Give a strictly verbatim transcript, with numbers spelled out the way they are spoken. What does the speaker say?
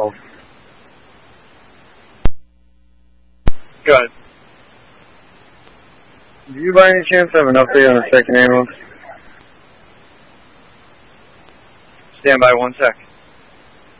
twelve. Go ahead. Do you by any chance have an update on the second ambulance? Stand by one sec.